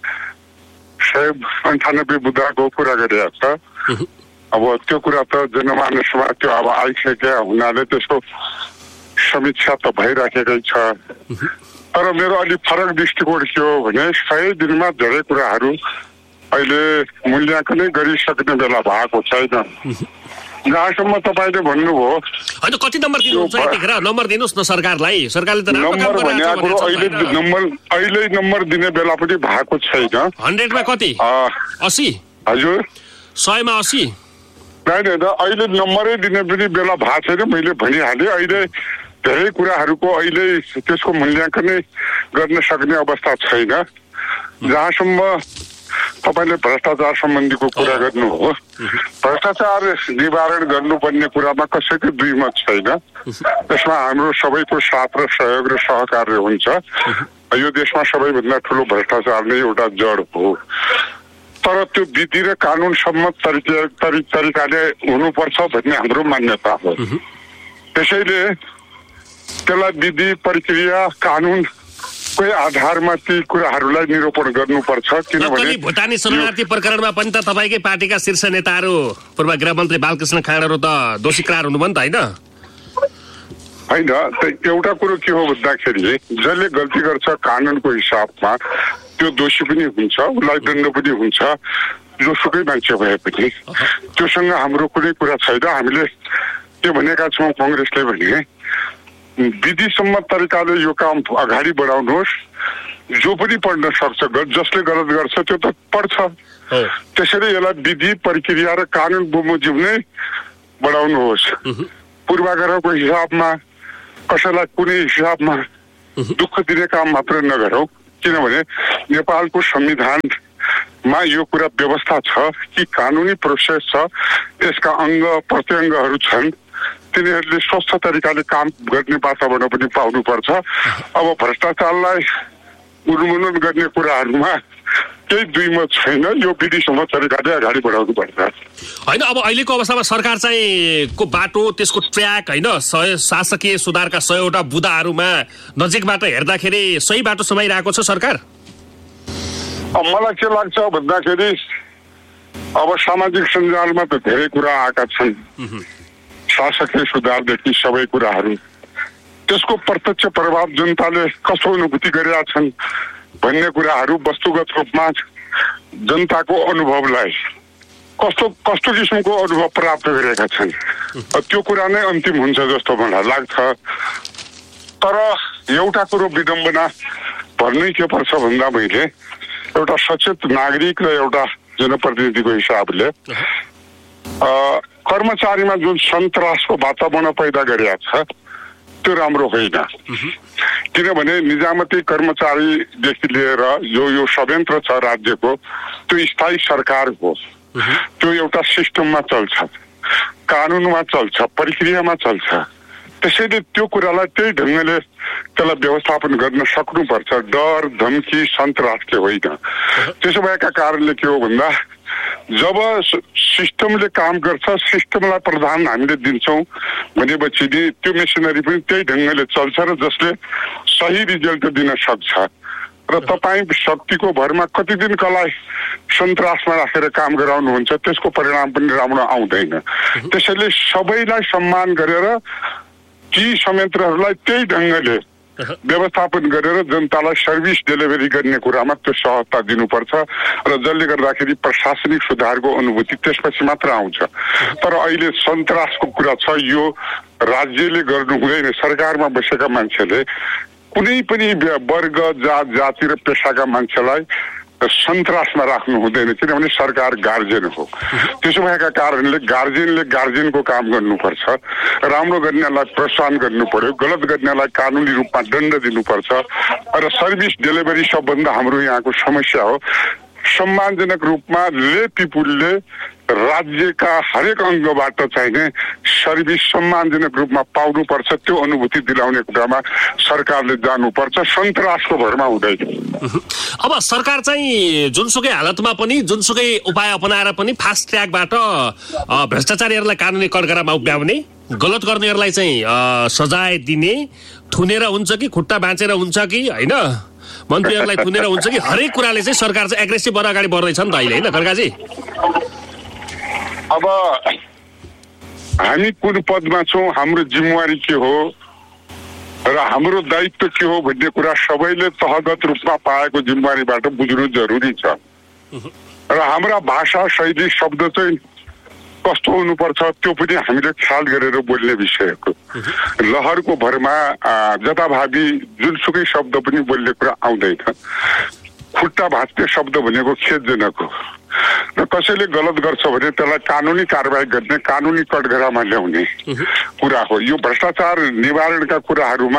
198 बुदाको कुरा गरिरहेको छ। अब त्यो कुरा त जनमानसमा त्यो अब आइसकेका हुनाले त्यसको समीक्षा त भइराखेकै छ। तर मेरो अलिक फरक दृष्टिकोण के हो भने 100 दिनमा धेरै कुराहरू अहिले मूल्याङ्कनै गरिसक्ने बेला भएको छैन। जहाँसम्म तपाईँले भन्नुभयो होइन, कति नम्बर दिनुहुन्छ यतिखेर? नम्बर दिनुहोस् न सरकारलाई। सरकारले त नम्बर भने अहिले नम्बर दिने बेला पनि भएको छैन। 100 मा कति? 80? हजुर, 100 मा 80? होइन, अहिले नम्बरै दिने पनि बेला भएको छैन। मैले भनिहालेँ, अहिले धेरै कुराहरूको अहिले त्यसको मूल्याङ्कनै गर्न सक्ने अवस्था छैन। जहाँसम्म तपाईँले भ्रष्टाचार सम्बन्धीको कुरा गर्नु हो, भ्रष्टाचार निवारण गर्नुपर्ने कुरामा कसैको दुई मत छैन। त्यसमा हाम्रो सबैको साथ र सहयोग र सहकार्य हुन्छ। यो देशमा सबैभन्दा ठुलो भ्रष्टाचार नै एउटा जड हो। तर त्यो विधि र कानुन सम्मत तरिकाले हुनुपर्छ भन्ने हाम्रो मान्यता हो। त्यसैले त्यसलाई विधि, प्रक्रिया, कानुनकै आधारमा ती कुराहरूलाई निरूपण गर्नुपर्छ। किनभने भुटानी शरणार्थी प्रकरणमा पनि त तपाईँकै पार्टीका शीर्ष नेताहरू, पूर्व गृहमन्त्री बालकृष्ण खाँडाहरू त दोषी करार हुनुभयो नि त, होइन? एउटा कुरो के हो भन्दाखेरि जसले गल्ती गर्छ कानुनको हिसाबमा त्यो दोषी पनि हुन्छ, उसलाई दण्ड पनि हुन्छ, जोसुकै मान्छे भए पनि। त्योसँग हाम्रो कुनै कुरा छैन। हामीले के भनेका छौँ कङ्ग्रेसले भने विधिसम्मत तरिकाले यो काम अगाडि बढाउनुहोस् जो पनि पढ्न सक्छ, जसले गलत गर्छ त्यो त पढ्छ। त्यसैले यसलाई विधि प्रक्रिया र कानुन बमोजिम नै बढाउनुहोस्। पूर्वाग्रहको हिसाबमा कसैलाई कुनै हिसाबमा दुःख दिने काम मात्र नगरौँ, किनभने नेपालको संविधानमा यो कुरा व्यवस्था छ कि कानुनी प्रोसेस छ, यसका अङ्ग प्रत्यङ्गहरू छन्, तिनीहरूले स्वस्थ तरिकाले काम गर्ने वातावरण पनि पाउनुपर्छ। अब भ्रष्टाचारलाई उन्मूलन गर्ने कुराहरूमा केही दुई मत छैन, यो विधिसम्म तरिकाले अगाडि बढाउनु पर्छ। होइन, अब अहिलेको अवस्थामा सरकार चाहिँ को बाटो, त्यसको ट्र्याक होइन, शासकीय सुधारका 100वटा बुदाहरूमा नजिकबाट हेर्दाखेरि सही बाटो समाइरहेको छ सरकार? मलाई के लाग्छ भन्दाखेरि अब सामाजिक सञ्जालमा त धेरै कुरा आएका छन्, शासकीय सुधारदेखि सबै कुराहरू, त्यसको प्रत्यक्ष प्रभाव जनताले कस्तो अनुभूति गरेका छन् भन्ने कुराहरू वस्तुगत रूपमा जनताको अनुभवलाई कस्तो किसिमको अनुभव प्राप्त गरेका छन्, त्यो कुरा नै अन्तिम हुन्छ जस्तो मलाई लाग्छ। तर एउटा कुरो विडम्बना भन्नै के पर्छ भन्दा मैले एउटा सचेत नागरिक र एउटा जनप्रतिनिधिको हिसाबले कर्मचारीमा जुन सन्तासको वातावरण पैदा गरेका छ त्यो राम्रो होइन। किनभने निजामती कर्मचारीदेखि लिएर यो संयन्त्र छ राज्यको, त्यो स्थायी सरकार हो, त्यो एउटा सिस्टममा चल्छ, कानुनमा चल्छ, प्रक्रियामा चल्छ। त्यसैले त्यो कुरालाई त्यही ढङ्गले त्यसलाई व्यवस्थापन गर्न सक्नुपर्छ, डर धम्की सन्तासले होइन। त्यसो भएका कारणले के हो भन्दा जब सिस्टमले काम गर्छ, सिस्टमलाई प्रधान हामीले दिन्छौँ भनेपछि त्यो मेसिनरी पनि त्यही ढङ्गले चल्छ र जसले सही रिजल्ट दिन सक्छ। र तपाईँ शक्तिको भरमा कति दिनकालाई सन्तासमा राखेर काम गराउनुहुन्छ, त्यसको परिणाम पनि राम्रो आउँदैन। त्यसैले सबैलाई सम्मान गरेर ती संयन्त्रहरूलाई त्यही ढङ्गले व्यवस्थापन गरेर जनतालाई सर्भिस डेलिभरी गर्ने कुरामा त्यो सहजता दिनुपर्छ र जसले गर्दाखेरि प्रशासनिक सुधारको अनुभूति त्यसपछि मात्र आउँछ। तर अहिले सन्तासको कुरा छ, यो राज्यले गर्नु हुँदैन, सरकारमा बसेका मान्छेले कुनै पनि वर्ग जात जाति र पेसाका मान्छेलाई सन्तासमा राख्नु हुँदैन, किनभने सरकार गार्जियन हो। त्यसो भएका कारणले गार्जियनको काम गर्नुपर्छ, राम्रो गर्नेलाई प्रोत्साहन गर्नु पर्यो, गलत गर्नेलाई कानुनी रूपमा दण्ड दिनुपर्छ र सर्भिस डेलिभरी सबभन्दा हाम्रो यहाँको समस्या हो। सम्मानजनक रूपमा ले पिपुलले राज्यका हरेक अङ्गबाट चाहिने सर्भिस सम्मानजनक रूपमा पाउनुपर्छ, त्यो अनुभूति दिलाउने कुरामा सरकारले जानुपर्छ, सन्तासको भरमा हुँदैन। अब सरकार चाहिँ जुनसुकै हालतमा पनि जुनसुकै उपाय अपनाएर पनि फास्ट ट्र्याकबाट भ्रष्टाचारीहरूलाई कानुनी कठघरामा उभ्याउने, गलत गर्नेहरूलाई चाहिँ सजाय दिने, थुनेर हुन्छ कि खुट्टा भाँचेर हुन्छ कि होइन, मन्त्रीहरूलाई थुनेर हुन्छ कि, हरेक कुराले चाहिँ सरकार चाहिँ एग्रेसिभ भएर अगाडि बढ्दैछ नि त अहिले, होइन खड्काजी? अब हामी कुन पदमा छौँ, हाम्रो जिम्मेवारी के हो र हाम्रो दायित्व के हो भन्ने कुरा सबैले तहगत रूपमा पाएको जिम्मेवारीबाट बुझ्नु जरुरी छ। र हाम्रा भाषा शैली शब्द चाहिँ कस्तो हुनुपर्छ त्यो पनि हामीले ख्याल गरेर बोल्ने विषय हो। लहरको भरमा जताभावी जुनसुकै शब्द पनि बोल्ने कुरा आउँदैन। खुट्टा भाँच्ने शब्द भनेको खेदजनक हो र कसैले गलत गर्छ भने त्यसलाई कानुनी कारबाही गर्ने, कानुनी कठघरामा ल्याउने कुरा हो। यो भ्रष्टाचार निवारणका कुराहरूमा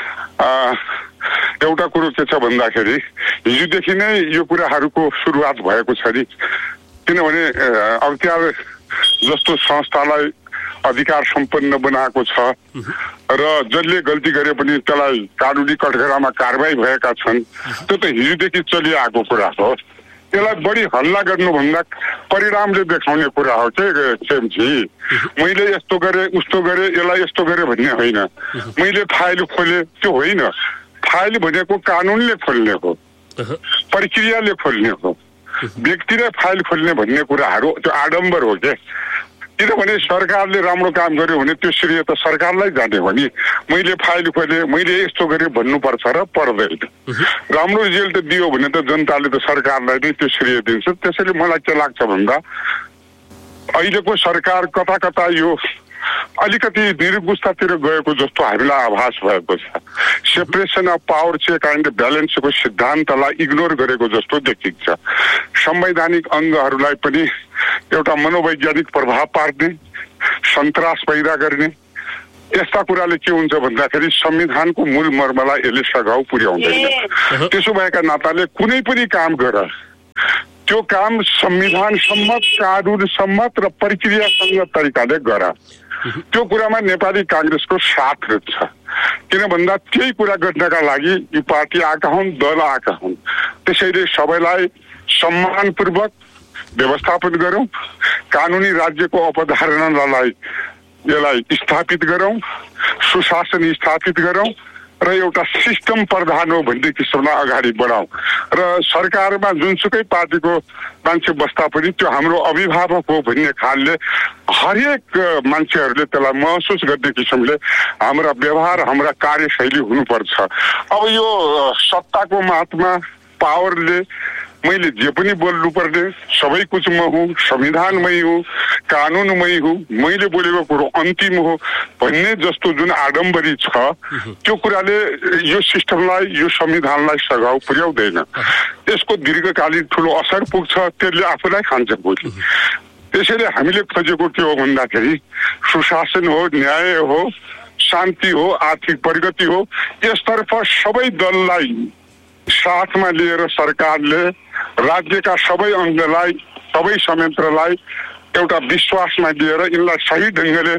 एउटा कुरो के छ भन्दाखेरि हिजोदेखि नै यो कुराहरूको सुरुवात भएको छ नि, किनभने अख्तियार जस्तो संस्थालाई अधिकार सम्पन्न बनाएको छ र जसले गल्ती गरे पनि त्यसलाई कानुनी कठघरामा कारबाही भएका छन्। त्यो त हिजोदेखि चलिआएको कुरा हो। यसलाई बढी हल्ला गर्नुभन्दा परिणामले देखाउने कुरा हो के खेमजी। मैले यस्तो गरेँ उस्तो गरेँ यसलाई यस्तो गरेँ भन्ने होइन, मैले फाइल खोलेँ त्यो होइन। फाइल भनेको कानुनले खोल्ने हो, प्रक्रियाले खोल्ने हो। व्यक्तिले फाइल खोल्ने भन्ने कुराहरू त्यो आडम्बर हो के। किनभने सरकारले राम्रो काम गर्यो भने त्यो श्रेय त सरकारलाई जाने हो नि। मैले फाइल खोलेँ, मैले यस्तो गरेँ भन्नुपर्छ र पर्दैन। राम्रो रिजल्ट दियो भने त जनताले त सरकारलाई नै त्यो श्रेय दिन्छ। त्यसैले मलाई के लाग्छ भन्दा अहिलेको सरकार कता कता यो अलिकति निरगुस्तातिर गएको जस्तो हामीलाई आभास भएको छ। सेपरेसन अफ पावर चाहिँ काइन्ड अफ ब्यालेन्सको सिद्धान्तलाई इग्नोर गरेको जस्तो देखिन्छ। संवैधानिक अङ्गहरूलाई पनि एउटा मनोवैज्ञानिक प्रभाव पार्ने, सन्तास पैदा गर्ने यस्ता कुराले के हुन्छ भन्दाखेरि संविधानको मूल मर्मलाई यसले सघाउ पुर्याउँदैन। त्यसो भएका नाताले कुनै पनि काम गर, त्यो काम संविधान सम्मत, कानुन सम्मत र प्रक्रियासँग तरिकाले गर। त्यो कुरामा नेपाली काङ्ग्रेसको साथ छ। किन भन्दा त्यही कुरा गर्नका लागि यो पार्टी आएका हुन्, दल आएका हुन्। त्यसैले सबैलाई सम्मानपूर्वक व्यवस्थापन गरौँ, कानुनी राज्यको अवधारणालाई यसलाई स्थापित गरौँ, सुशासन स्थापित गरौँ र एउटा सिस्टम प्रधान हो भन्ने किसिमलाई अगाडि बढाउँ। र सरकारमा जुनसुकै पार्टीको मान्छे बस्दा पनि त्यो हाम्रो अभिभावक हो भन्ने खालले हरेक मान्छेहरूले त्यसलाई महसुस गर्ने किसिमले हाम्रा व्यवहार, हाम्रा कार्यशैली हुनुपर्छ। अब यो सत्ताको मातमा पावरले मैले जे पनि बोल्नुपर्ने, सबै कुछ म हुँ, संविधानमै हुँ, कानुनमै हुँ, मैले बोलेको कुरो अन्तिम हो भन्ने जस्तो जुन आडम्बरी छ त्यो कुराले यो सिस्टमलाई, यो संविधानलाई सघाउ पुर्याउँदैन। यसको दीर्घकालीन ठुलो असर पुग्छ, त्यसले आफूलाई खान्छ भोलि। त्यसैले हामीले खोजेको के हो भन्दाखेरि सुशासन हो, न्याय हो, शान्ति हो, आर्थिक प्रगति हो। यसतर्फ सबै दललाई साथमा लिएर सरकारले राज्यका सबै अङ्गलाई, सबै संयन्त्रलाई एउटा विश्वासमा लिएर यिनलाई सही ढङ्गले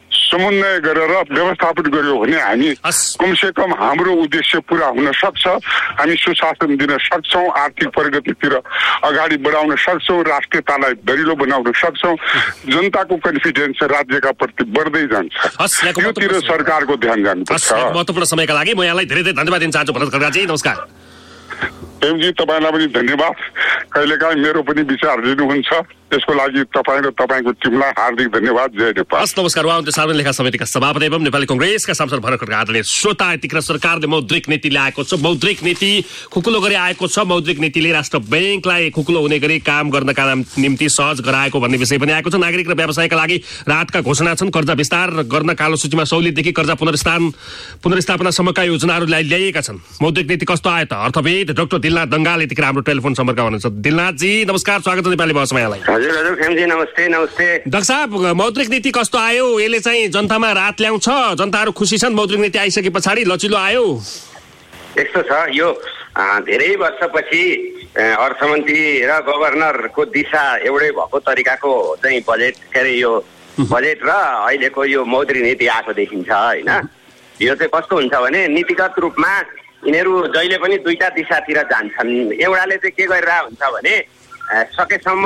समन्वय गरेर व्यवस्थापन गर्यो भने हामी कमसेकम हाम्रो उद्देश्य पुरा हुन सक्छ। हामी सुशासन दिन सक्छौँ, आर्थिक प्रगतितिर अगाडि बढाउन सक्छौँ, राष्ट्रियतालाई दरिलो बनाउन सक्छौँ। जनताको कन्फिडेन्स राज्यका प्रति बढ्दै जान्छ। योतिर सरकारको ध्यान जानुपर्छ। महत्त्वपूर्ण समयका लागि म यहाँलाई धेरै धेरै धन्यवाद दिन चाहन्छु भरत खड्काजी। नमस्कार। प्रेमजी, तपाईँलाई पनि धन्यवाद। कहिलेकाहीँ मेरो पनि विचार लिनुहुन्छ, त्यसको लागि तपाईँ र तपाईँको टिमलाई हार्दिक धन्यवाद। जय नेपाल। नमस्कार। उहाँ सार्वजनिक लेखा समितिका सभापति एवं नेपाली कांग्रेसका सांसद भरत खड्का आदरणीय श्रोता, यतिखेर सरकारले मौद्रिक नीति ल्याएको छ। मौद्रिक नीति खुकुलो गरी आएको छ। मौद्रिक नीतिले राष्ट्र बैंकलाई खुकुलो हुने गरी काम गर्नका निम्ति सहज गराएको भन्ने विषय पनि आएको छ। नागरिक र व्यवसायका लागि राहतका घोषणा छन्। कर्जा विस्तार गर्न कालो सूचीमा सहुलियतदेखि कर्जा पुनर्स्थापनासम्मका योजनाहरू ल्याइएका छन्। मौद्रिक नीति कस्तो आयो त? अर्थविद डाक्टर दिलनाथ दङ्गाल यतिखेर हाम्रो टेलिफोन सम्पर्कमा हुनुहुन्छ। दिलनाथजी नमस्कार, स्वागत छ नेपाली भाषामा यहाँलाई। हजुर हजुर खेमजी, नमस्ते नमस्ते। डाक्टर साहब, मौद्रिक नीति कस्तो आयो? यसले चाहिँ जनतामा राहत ल्याउँछ? जनताहरू खुसी छन् मौद्रिक नीति आइसके पछाडि? लचिलो आयो? यस्तो छ, यो धेरै वर्षपछि अर्थमन्त्री र गभर्नरको दिशा एउटै भएको तरिकाको चाहिँ बजेट, के अरे यो बजेट र अहिलेको यो मौद्रिक नीति आएको देखिन्छ होइन। यो चाहिँ कस्तो हुन्छ भने नीतिगत रूपमा यिनीहरू जहिले पनि दुईटा दिशातिर जान्छन्। एउटाले चाहिँ के गरिरहेको हुन्छ भने सकेसम्म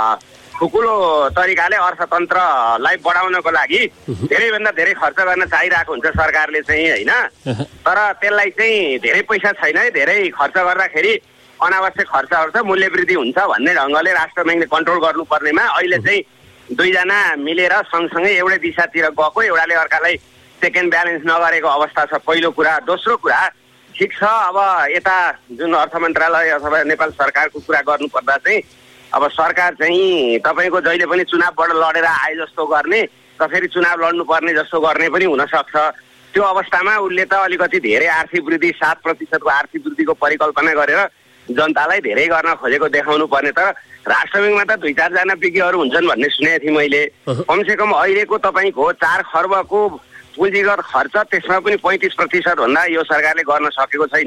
खुकुलो तरिकाले अर्थतन्त्रलाई बढाउनको लागि धेरैभन्दा धेरै खर्च गर्न चाहिरहेको हुन्छ सरकारले चाहिँ होइन। तर त्यसलाई चाहिँ धेरै पैसा छैन है, धेरै खर्च गर्दाखेरि अनावश्यक खर्चहरू छ, मूल्य वृद्धि हुन्छ भन्ने ढङ्गले राष्ट्र ब्याङ्कले कन्ट्रोल गर्नुपर्नेमा अहिले चाहिँ दुईजना मिलेर सँगसँगै एउटै दिशातिर गएको, एउटाले अर्कालाई सेकेन्ड ब्यालेन्स नगरेको अवस्था छ, पहिलो कुरा। दोस्रो कुरा, ठिक छ, अब यता जुन अर्थ मन्त्रालय अथवा नेपाल सरकारको कुरा गर्नुपर्दा चाहिँ अब सरकार चाहिँ तपाईँको जहिले पनि चुनावबाट लडेर आए जस्तो गर्ने र फेरि चुनाव लड्नुपर्ने जस्तो गर्ने पनि हुनसक्छ। त्यो अवस्थामा उसले त अलिकति धेरै आर्थिक वृद्धि 7% आर्थिक वृद्धिको परिकल्पना गरेर जनतालाई धेरै गर्न खोजेको देखाउनु पर्ने। तर राष्ट्र ब्याङ्कमा त 2-4 विज्ञहरू हुन्छन् भन्ने सुनेको थिएँ मैले। कमसेकम अहिलेको तपाईँको 4 खर्बको पुँजीगत खर्च, त्यसमा पनि 35% भन्दा यो सरकारले गर्न सकेको छैन।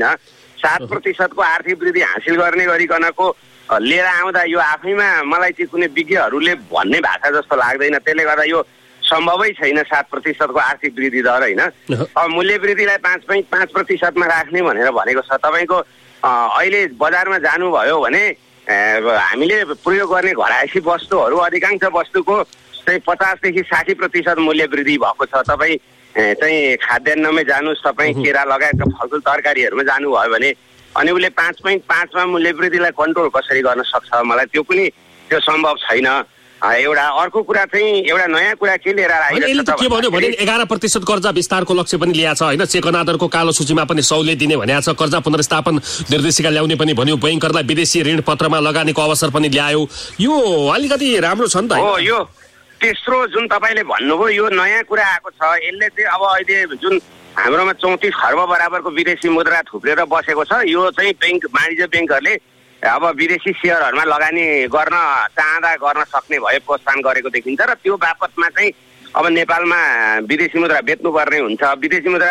7% को आर्थिक वृद्धि हासिल गर्ने गरिकनको लिएर आउँदा यो आफैमा मलाई चाहिँ कुनै विज्ञहरूले भन्ने भाषा जस्तो लाग्दैन। त्यसले गर्दा यो सम्भवै छैन 7% को आर्थिक वृद्धि दर होइन। अब मूल्य वृद्धिलाई 5.5% राख्ने भनेर भनेको छ। तपाईँको अहिले बजारमा जानुभयो भने हामीले प्रयोग गर्ने घरायसी वस्तुहरू अधिकांश वस्तुको चाहिँ 50 देखि 60% मूल्य वृद्धि भएको छ। तपाईँ चाहिँ खाद्यान्नमै जानुहोस्, तपाईँ केरा लगायतका फलफुल तरकारीहरूमा जानुभयो भने अनि उसले 5.5 मूल्य वृद्धिलाई कन्ट्रोल कसरी गर्न सक्छ? मलाई त्यो पनि त्यो सम्भव छैन। एउटा अर्को कुरा चाहिँ एउटा नयाँ कुरा के लिएर आइरहेको छ के भन्यो भने 11% कर्जा विस्तारको लक्ष्य पनि लिएको छ होइन। चेक अनादरको कालो सूचीमा पनि सहुलियत दिने भनेको छ। कर्जा पुनर्स्थापन निर्देशिका ल्याउने पनि भन्यो। बैंकहरूलाई विदेशी ऋण पत्रमा लगानीको अवसर पनि ल्यायो। यो अलिकति राम्रो छ नि त? हो, तेस्रो जुन तपाईँले भन्नुभयो यो नयाँ कुरा आएको छ, यसले चाहिँ अब अहिले जुन हाम्रोमा 34 खर्ब बराबरको विदेशी मुद्रा थुप्रेर बसेको छ, यो चाहिँ वाणिज्य ब्याङ्कहरूले अब विदेशी सेयरहरूमा लगानी गर्न चाहँदा गर्न सक्ने भए प्रोत्साहन गरेको देखिन्छ र त्यो बापतमा चाहिँ अब नेपालमा विदेशी मुद्रा बेच्नुपर्ने हुन्छ। विदेशी मुद्रा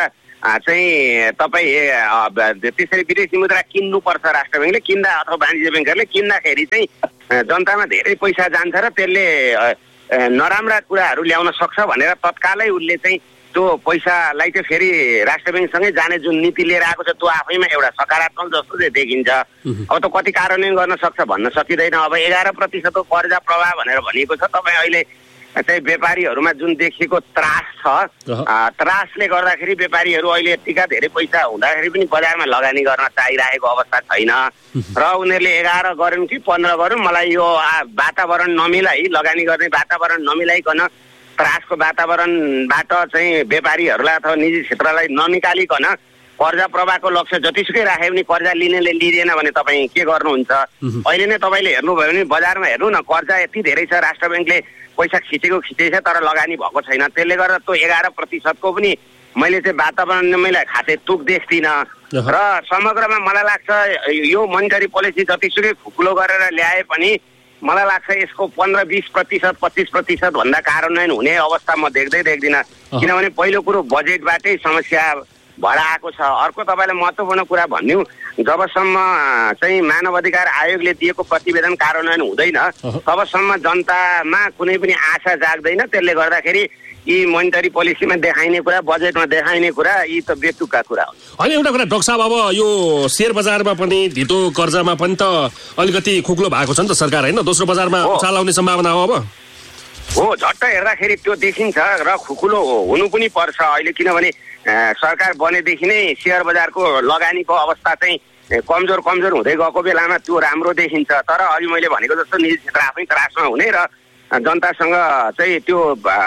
चाहिँ तपाईँ त्यसरी विदेशी मुद्रा किन्नुपर्छ राष्ट्र ब्याङ्कले किन्दा अथवा वाणिज्य ब्याङ्कहरूले किन्दाखेरि चाहिँ जनतामा धेरै पैसा जान्छ र त्यसले नराम्रा कुराहरू ल्याउन सक्छ भनेर तत्कालै उसले चाहिँ त्यो पैसालाई चाहिँ फेरि राष्ट्र ब्याङ्कसँगै जाने जुन नीति लिएर आएको छ त्यो आफैमा एउटा सकारात्मक जस्तो चाहिँ देखिन्छ। अब त कति कार्यान्वयन गर्न सक्छ भन्न सकिँदैन। अब 11% कर्जा प्रवाह भनेर भनिएको छ। तपाईँ अहिले चाहिँ व्यापारीहरूमा जुन देखिएको त्रास छ, त्रासले गर्दाखेरि व्यापारीहरू अहिले यतिका धेरै पैसा हुँदाखेरि पनि बजारमा लगानी गर्न चाहिरहेको अवस्था छैन र उनीहरूले 11 गरून् कि 15 गरून्, मलाई यो वातावरण नमिलाई, लगानी गर्ने वातावरण नमिलाइकन त्रासको वातावरणबाट चाहिँ व्यापारीहरूलाई अथवा निजी क्षेत्रलाई ननिकालिकन कर्जा प्रवाहको लक्ष्य जतिसुकै राखे पनि कर्जा लिनेले लिँदैन भने तपाईँ के गर्नुहुन्छ? अहिले नै तपाईँले हेर्नुभयो भने बजारमा हेर्नु न, कर्जा यति धेरै छ, राष्ट्र ब्याङ्कले पैसा खिचेको छ तर लगानी भएको छैन। त्यसले गर्दा त्यो 11% पनि मैले चाहिँ वातावरणमै खासै तुक देख्दिनँ र समग्रमा मलाई लाग्छ यो मोनिटरी पोलिसी जतिसुकै खुकुलो गरेर ल्याए पनि मलाई लाग्छ यसको 15-20%, 25% भन्दा कार्यान्वयन हुने अवस्था म देख्दिनँ। किनभने पहिलो कुरो बजेटबाटै समस्या भएर आएको छ। अर्को तपाईँले महत्त्वपूर्ण कुरा भन्नु, जबसम्म चाहिँ मानव अधिकार आयोगले दिएको प्रतिवेदन कार्यान्वयन हुँदैन तबसम्म जनतामा कुनै पनि आशा जाग्दैन। त्यसले गर्दाखेरि यी मोनिटरी पोलिसीमा देखाइने कुरा, बजेटमा देखाइने कुरा, यी त बेतुका कुरा हो। अनि एउटा कुरा डाक्टर साहब, अब यो शेयर बजारमा पनि धितो कर्जामा पनि त अलिकति खुक्लो भएको छ नि त सरकार, होइन? दोस्रो बजारमा चलाउने सम्भावना हो? अब हो, झट्ट हेर्दाखेरि त्यो देखिन्छ र खुकुलो हुनु पनि पर्छ अहिले। किनभने सरकार बनेदेखि नै शेयर बजारको लगानीको अवस्था चाहिँ कमजोर हुँदै गएको बेलामा त्यो राम्रो देखिन्छ। तर अघि मैले भनेको जस्तो निजी क्षेत्र आफै त्रासमा हुने र जनतासँग चाहिँ त्यो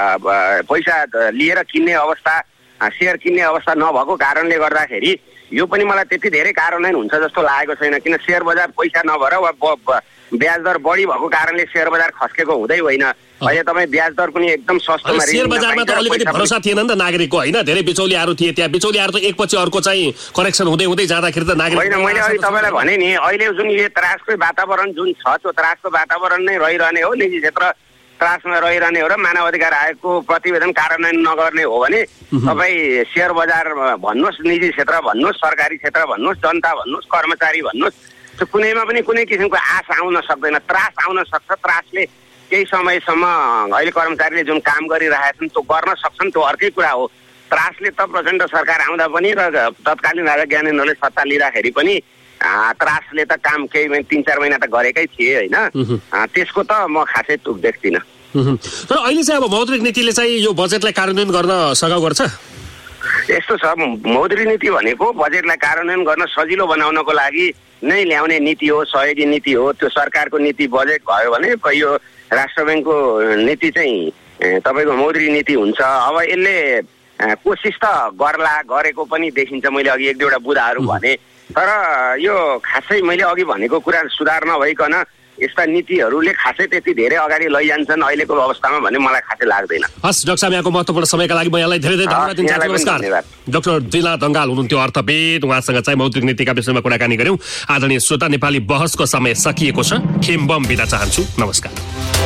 पैसा लिएर किन्ने अवस्था, सेयर किन्ने अवस्था नभएको कारणले गर्दाखेरि यो पनि मलाई त्यति धेरै कार्यान्वयन हुन्छ जस्तो लागेको छैन। किन शेयर बजार पैसा नभएर वा ब्याज दर बढी भएको कारणले शेयर बजार खस्केको हुँदै होइन। अहिले तपाईँ ब्याज दर पनि एकदम सस्तोमा, शेयर बजारमा त अलिकति भरोसा थिएन नि त नागरिकको, होइन? धेरै बिचौलियाहरू थिए त्यहाँ। बिचौलियाहरू त एकपछि अर्को चाहिँ करेक्सन हुँदै जाँदाखेरि त नागरिक होइन। मैले अघि तपाईँलाई भने नि, अहिले जुन यो त्रासको वातावरण जुन छ त्यो त्रासको वातावरण नै रहिरहने हो, निजी क्षेत्र त्रासमा रहिरहने हो र मानव अधिकार आयोगको प्रतिवेदन कार्यान्वयन नगर्ने हो भने तपाईँ शेयर बजार भन्नुहोस्, निजी क्षेत्र भन्नुहोस्, सरकारी क्षेत्र भन्नुहोस्, जनता भन्नुहोस्, कर्मचारी भन्नुहोस्, त्यो कुनैमा पनि कुनै किसिमको आश आउन सक्दैन। त्रास आउन सक्छ। त्रासले केही समयसम्म अहिले कर्मचारीले जुन काम गरिरहेछन् त्यो गर्न सक्छन्, त्यो अर्कै कुरा हो। त्रासले त प्रचण्ड सरकार आउँदा पनि र तत्कालीन राजा ज्ञानेन्द्रले सत्ता लिँदाखेरि पनि त्रासले त काम केही 3-4 महिना त गरेकै थिए, होइन? त्यसको त म खासै तुक देख्दिनँ। तर अहिले चाहिँ अब मौद्रिक नीतिले चाहिँ यो बजेटलाई कार्यान्वयन गर्न सघाउ गर्छ? यस्तो छ, मौद्रिक नीति भनेको बजेटलाई कार्यान्वयन गर्न सजिलो बनाउनको लागि नै ल्याउने नीति हो, सहयोगी नीति हो। त्यो सरकारको नीति बजेट भयो भने यो राष्ट्र ब्याङ्कको नीति चाहिँ तपाईँको मौद्रिक नीति हुन्छ। अब यसले कोसिस त गरेको पनि देखिन्छ। मैले अघि 1-2 बुदाहरू भने, तर यो खासै मैले अघि भनेको कुरा सुधार नभइकन यस्ता नीतिहरूले खासै त्यति धेरै अगाडि लैजान्छन् अहिलेको अवस्थामा भन्ने मलाई खासै लाग्दैन। हस् डाक्टर साहब, यहाँको महत्त्वपूर्ण समयका लागि म यहाँलाई धेरै धन्यवाद दिन चाहन्छु। नमस्कार। डाक्टर दिला दङ्गाल हुनुहुन्थ्यो अर्थविद, उहाँसँग चाहिँ मौद्रिक नीतिका विषयमा कुराकानी गर्यौं। आदरणीय श्रोता, नेपाली बहसको समय सकिएको छ। खेम्बम बिदा चाहन्छु। नमस्कार।